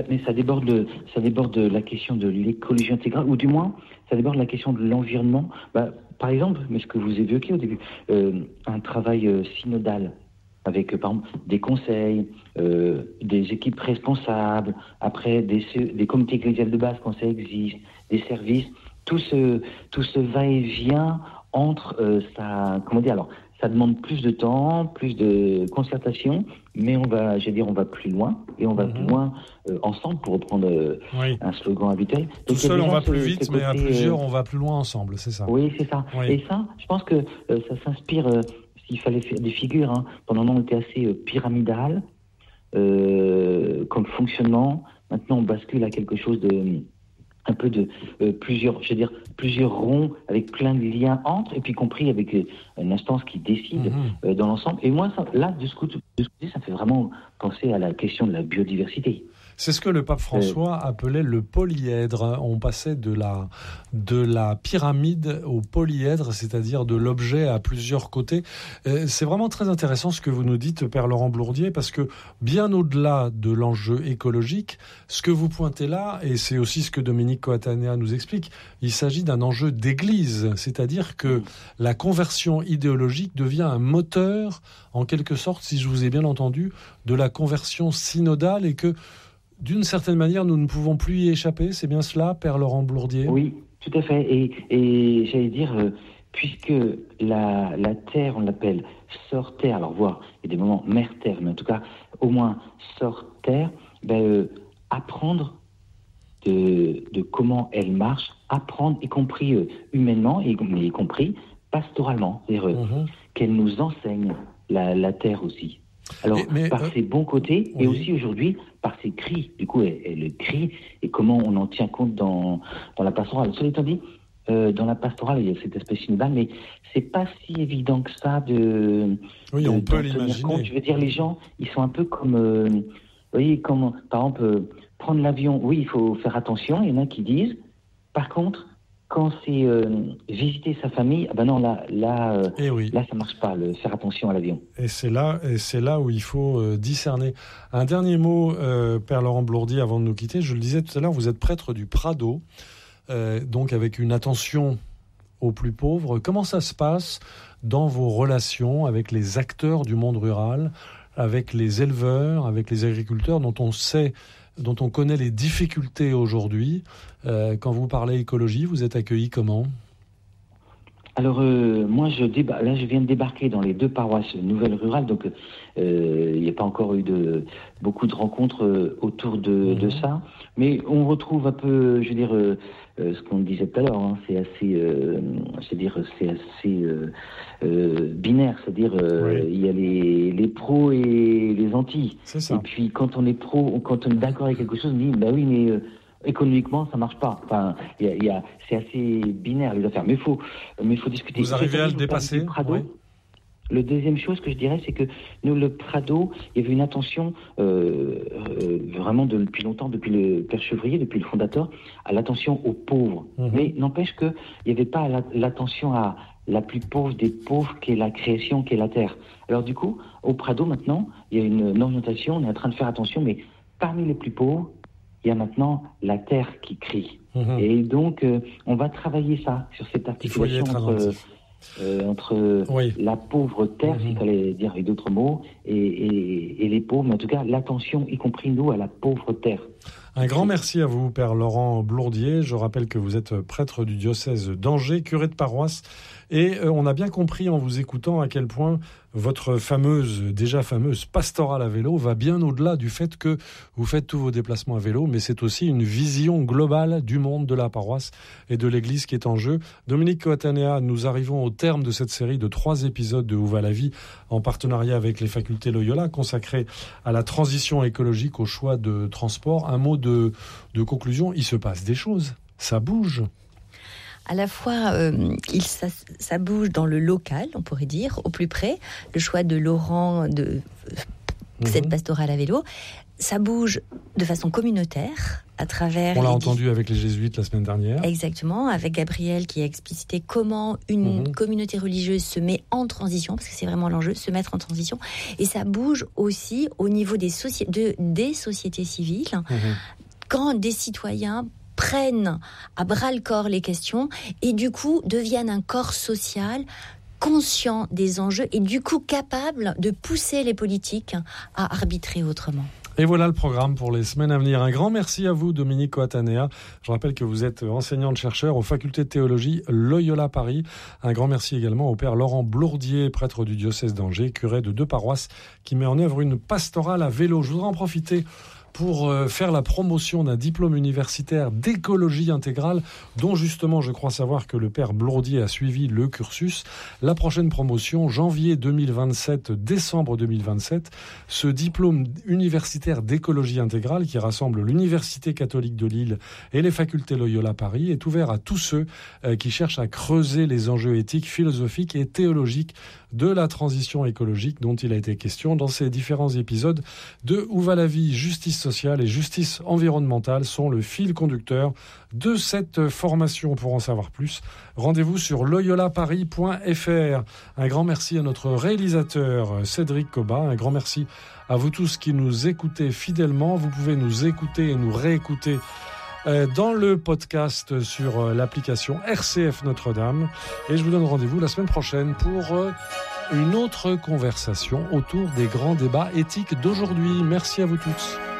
Mais ça déborde la question de l'écologie intégrale, ou du moins, ça déborde la question de l'environnement. Par exemple, mais ce que vous évoquiez au début, un travail synodal avec, par exemple, des conseils, des équipes responsables, après des comités ecclésiales de base quand ça existe, des services, tout ce va-et-vient entre ça demande plus de temps, plus de concertation, mais on va plus loin, et on va plus loin ensemble, pour reprendre un slogan habituel. Tout seul, on va plus vite, mais à plusieurs, on va plus loin ensemble, c'est ça. Oui, c'est ça. Oui. Et ça, je pense que ça s'inspire, s'il fallait faire des figures, pendant un moment, on était assez pyramidal, comme fonctionnement. Maintenant, on bascule à quelque chose de plusieurs ronds avec plein de liens entre, et puis compris avec une instance qui décide dans l'ensemble. Et moi, de ce côté, ça me fait vraiment penser à la question de la biodiversité. C'est ce que le pape François appelait le polyèdre. On passait de la pyramide au polyèdre, c'est-à-dire de l'objet à plusieurs côtés. C'est vraiment très intéressant ce que vous nous dites, Père Laurent Blourdier, parce que bien au-delà de l'enjeu écologique, ce que vous pointez là, et c'est aussi ce que Dominique Coatanea nous explique, il s'agit d'un enjeu d'église, c'est-à-dire que la conversion idéologique devient un moteur, en quelque sorte, si je vous ai bien entendu, de la conversion synodale, et que d'une certaine manière, nous ne pouvons plus y échapper. C'est bien cela, Père Laurent Blourdier ? Oui, tout à fait. Et j'allais dire, puisque la Terre, on l'appelle sœur-Terre, alors voire, il y a des moments mère-Terre, mais en tout cas, au moins sœur-Terre, apprendre de comment elle marche, apprendre, y compris humainement, y compris pastoralement. C'est-à-dire qu'elle nous enseigne la Terre aussi. Alors, par ses bons côtés, et aussi aujourd'hui, par ses cris. Du coup, elle crie, et comment on en tient compte dans la pastorale. Cela étant dit, dans la pastorale, il y a cet aspect synodal, mais c'est pas si évident que ça on peut l'imaginer. Compte. Je veux dire, les gens, ils sont un peu comme, comme, par exemple, prendre l'avion. Oui, il faut faire attention. Il y en a qui disent, par contre, quand c'est visiter sa famille, non, là, ça marche pas, faire attention à l'avion. Et c'est là où il faut discerner. Un dernier mot, Père Laurent Blourdier, avant de nous quitter. Je le disais tout à l'heure, vous êtes prêtre du Prado, donc avec une attention aux plus pauvres. Comment ça se passe dans vos relations avec les acteurs du monde rural, avec les éleveurs, avec les agriculteurs, dont on connaît les difficultés aujourd'hui? Quand vous parlez écologie, vous êtes accueillis comment ? Alors, moi, je viens de débarquer dans les 2 paroisses nouvelles rurales, donc il n'y a pas encore eu beaucoup de rencontres autour de ça. Mais on retrouve un peu, je veux dire, ce qu'on disait tout à l'heure, c'est assez binaire, c'est-à-dire il y a les pros et les anti. C'est ça. Et puis quand on est pro, quand on est d'accord avec quelque chose, on dit oui, mais économiquement, ça marche pas. Enfin, c'est assez binaire les affaires. Mais faut discuter. Vous arrivez à le dépasser. Le deuxième chose que je dirais, c'est que nous, le Prado, il y avait une attention vraiment depuis longtemps, depuis le Père Chevrier, depuis le fondateur, à l'attention aux pauvres. Mais n'empêche qu'il n'y avait pas l'attention à la plus pauvre des pauvres, qui est la création, qui est la terre. Alors du coup, au Prado, maintenant, il y a une orientation, on est en train de faire attention, mais parmi les plus pauvres, il y a maintenant la terre qui crie. Et donc, on va travailler ça, sur cette articulation entre la pauvre terre, s'il fallait dire avec d'autres mots, et les pauvres, mais en tout cas, l'attention, y compris nous, à la pauvre terre. Un grand merci à vous, Père Laurent Blourdier. Je rappelle que vous êtes prêtre du diocèse d'Angers, curé de paroisse. Et on a bien compris en vous écoutant à quel point votre déjà fameuse pastorale à vélo va bien au-delà du fait que vous faites tous vos déplacements à vélo, mais c'est aussi une vision globale du monde de la paroisse et de l'Église qui est en jeu. Dominique Coatanea, nous arrivons au terme de cette série de 3 épisodes de Où va la vie, en partenariat avec les facultés Loyola, consacrés à la transition écologique, au choix de transport. Un mot de conclusion, il se passe des choses, ça bouge. À la fois, ça bouge dans le local, on pourrait dire, au plus près. Le choix de Laurent de cette pastorale à vélo, ça bouge de façon communautaire, à travers... On l'a entendu avec les jésuites la semaine dernière. Exactement, avec Gabriel qui a explicité comment une communauté religieuse se met en transition, parce que c'est vraiment l'enjeu, se mettre en transition. Et ça bouge aussi au niveau des sociétés civiles, quand des citoyens prennent à bras-le-corps les questions et du coup deviennent un corps social conscient des enjeux et du coup capable de pousser les politiques à arbitrer autrement. Et voilà le programme pour les semaines à venir. Un grand merci à vous, Dominique Coatanea. Je rappelle que vous êtes enseignante-chercheur aux facultés de théologie Loyola Paris. Un grand merci également au père Laurent Blourdier, prêtre du diocèse d'Angers, curé de 2 paroisses, qui met en œuvre une pastorale à vélo. Je voudrais en profiter pour faire la promotion d'un diplôme universitaire d'écologie intégrale, dont justement je crois savoir que le père Blourdier a suivi le cursus. La prochaine promotion, janvier 2027, décembre 2027, ce diplôme universitaire d'écologie intégrale qui rassemble l'Université catholique de Lille et les facultés Loyola Paris est ouvert à tous ceux qui cherchent à creuser les enjeux éthiques, philosophiques et théologiques de la transition écologique dont il a été question dans ces différents épisodes de Où va la vie ? Justice sociale et justice environnementale sont le fil conducteur de cette formation. Pour en savoir plus, rendez-vous sur loyolaparis.fr. Un grand merci à notre réalisateur Cédric Cobat. Un grand merci à vous tous qui nous écoutez fidèlement. Vous pouvez nous écouter et nous réécouter dans le podcast sur l'application RCF Notre-Dame. Et je vous donne rendez-vous la semaine prochaine pour une autre conversation autour des grands débats éthiques d'aujourd'hui. Merci à vous tous.